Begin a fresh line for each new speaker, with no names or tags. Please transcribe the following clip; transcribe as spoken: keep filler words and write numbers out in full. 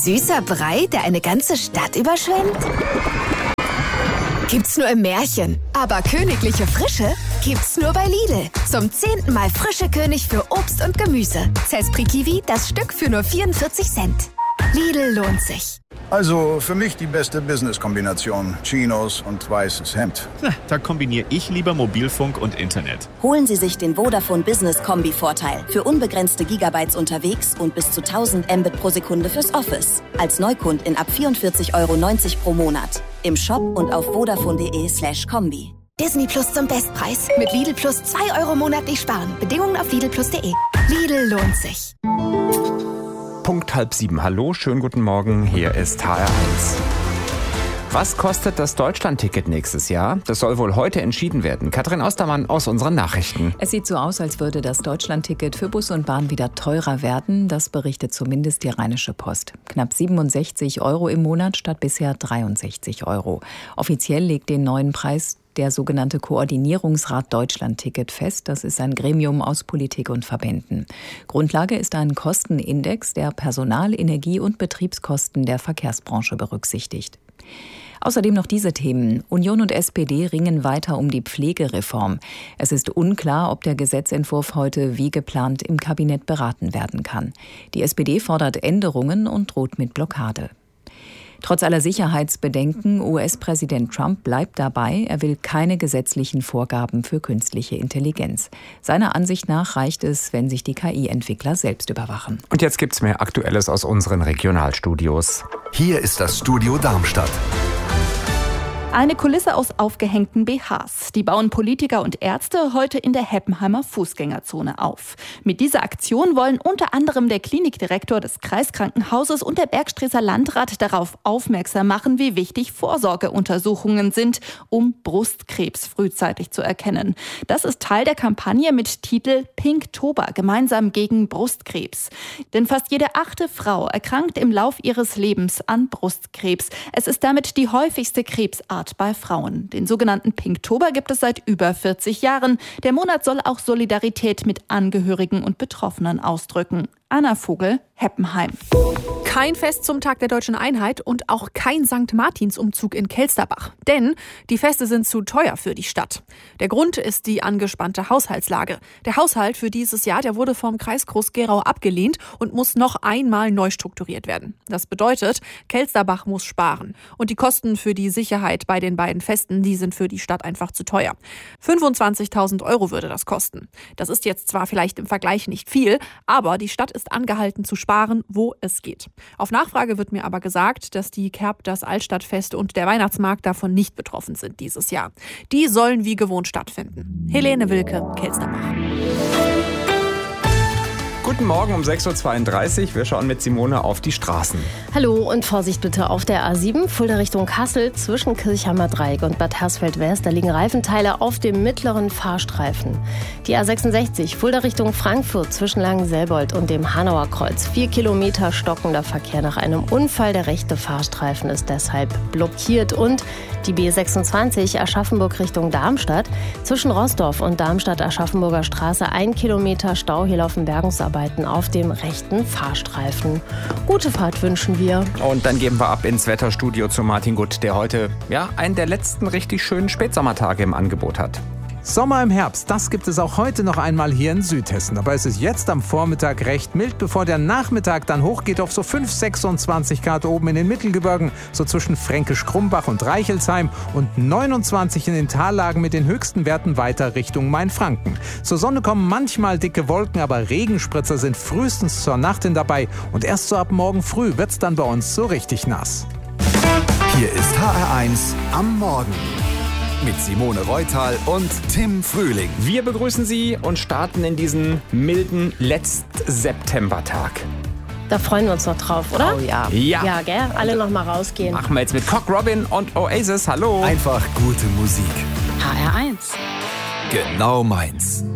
Süßer Brei, der eine ganze Stadt überschwemmt? Gibt's nur im Märchen. Aber königliche Frische gibt's nur bei Lidl. Zum zehnten Mal frische König für Obst und Gemüse. Zespri Kiwi, das Stück für nur vierundvierzig Cent. Lidl lohnt sich.
Also für mich die beste Business-Kombination. Chinos und weißes Hemd.
Na, da kombiniere ich lieber Mobilfunk und Internet.
Holen Sie sich den Vodafone Business Kombi-Vorteil. Für unbegrenzte Gigabytes unterwegs und bis zu tausend Mbit pro Sekunde fürs Office. Als Neukundin ab vierundvierzig Euro neunzig pro Monat. Im Shop und auf vodafone.de slash Kombi.
Disney Plus zum Bestpreis. Mit Lidl Plus zwei Euro monatlich sparen. Bedingungen auf lidl plus punkt de. Lidl lohnt sich.
Punkt halb sieben. Hallo, schönen guten Morgen. Hier ist H R eins. Was kostet das Deutschlandticket nächstes Jahr? Das soll wohl heute entschieden werden. Katrin Ostermann aus unseren Nachrichten.
Es sieht so aus, als würde das Deutschlandticket für Bus und Bahn wieder teurer werden. Das berichtet zumindest die Rheinische Post. Knapp siebenundsechzig Euro im Monat statt bisher dreiundsechzig Euro. Offiziell legt den neuen Preis der sogenannte Koordinierungsrat Deutschlandticket fest. Das ist ein Gremium aus Politik und Verbänden. Grundlage ist ein Kostenindex, der Personal-, Energie- und Betriebskosten der Verkehrsbranche berücksichtigt. Außerdem noch diese Themen. Union und S P D ringen weiter um die Pflegereform. Es ist unklar, ob der Gesetzentwurf heute wie geplant im Kabinett beraten werden kann. Die S P D fordert Änderungen und droht mit Blockade. Trotz aller Sicherheitsbedenken, U S-Präsident Trump bleibt dabei, er will keine gesetzlichen Vorgaben für künstliche Intelligenz. Seiner Ansicht nach reicht es, wenn sich die K I-Entwickler selbst überwachen.
Und jetzt gibt's mehr Aktuelles aus unseren Regionalstudios.
Hier ist das Studio Darmstadt.
Eine Kulisse aus aufgehängten B Hs. Die bauen Politiker und Ärzte heute in der Heppenheimer Fußgängerzone auf. Mit dieser Aktion wollen unter anderem der Klinikdirektor des Kreiskrankenhauses und der Bergstreßer Landrat darauf aufmerksam machen, wie wichtig Vorsorgeuntersuchungen sind, um Brustkrebs frühzeitig zu erkennen. Das ist Teil der Kampagne mit Titel Pinktober, gemeinsam gegen Brustkrebs. Denn fast jede achte Frau erkrankt im Lauf ihres Lebens an Brustkrebs. Es ist damit die häufigste Krebsart bei Frauen. Den sogenannten Pinktober gibt es seit über vierzig Jahren. Der Monat soll auch Solidarität mit Angehörigen und Betroffenen ausdrücken. Anna Vogel, Heppenheim.
Kein Fest zum Tag der Deutschen Einheit und auch kein Sankt Martinsumzug in Kelsterbach. Denn die Feste sind zu teuer für die Stadt. Der Grund ist die angespannte Haushaltslage. Der Haushalt für dieses Jahr, der wurde vom Kreis Groß-Gerau abgelehnt und muss noch einmal neu strukturiert werden. Das bedeutet, Kelsterbach muss sparen. Und die Kosten für die Sicherheit bei den beiden Festen, die sind für die Stadt einfach zu teuer. fünfundzwanzigtausend Euro würde das kosten. Das ist jetzt zwar vielleicht im Vergleich nicht viel, aber die Stadt ist angehalten zu sparen, wo es geht. Auf Nachfrage wird mir aber gesagt, dass die Kerb, das Altstadtfest und der Weihnachtsmarkt davon nicht betroffen sind dieses Jahr. Die sollen wie gewohnt stattfinden. Helene Wilke, Kelsterbach.
Guten Morgen um sechs Uhr zweiunddreißig. Wir schauen mit Simone auf die Straßen.
Hallo und Vorsicht bitte auf der A sieben, Fulda Richtung Kassel, zwischen Kirchheimer Dreieck und Bad Hersfeld-West. Da liegen Reifenteile auf dem mittleren Fahrstreifen. Die A sechsundsechzig, Fulda Richtung Frankfurt, zwischen Langenselbold und dem Hanauer Kreuz. Vier Kilometer stockender Verkehr nach einem Unfall. Der rechte Fahrstreifen ist deshalb blockiert. Und die B sechsundzwanzig, Aschaffenburg Richtung Darmstadt, zwischen Roßdorf und Darmstadt-Aschaffenburger Straße. Ein Kilometer Stau, hier laufen Bergungsarbeiten auf dem rechten Fahrstreifen. Gute Fahrt wünschen wir.
Und dann geben wir ab ins Wetterstudio zu Martin Gutt, der heute ja einen der letzten richtig schönen Spätsommertage im Angebot hat.
Sommer im Herbst, das gibt es auch heute noch einmal hier in Südhessen. Aber es ist jetzt am Vormittag recht mild, bevor der Nachmittag dann hochgeht auf so fünf, sechsundzwanzig Grad oben in den Mittelgebirgen, so zwischen Fränkisch-Krumbach und Reichelsheim und neunundzwanzig in den Tallagen mit den höchsten Werten weiter Richtung Mainfranken. Zur Sonne kommen manchmal dicke Wolken, aber Regenspritzer sind frühestens zur Nacht hin dabei und erst so ab morgen früh wird's dann bei uns so richtig nass.
Hier ist H R eins am Morgen. Mit Simone Reutal und Tim Frühling.
Wir begrüßen Sie und starten in diesen milden Letzt-September-Tag.
Da freuen wir uns noch drauf, oder?
Oh ja. Ja,
ja gell? Alle noch mal rausgehen.
Machen wir jetzt mit Cock Robin und Oasis. Hallo.
Einfach gute Musik.
H R eins.
Genau meins.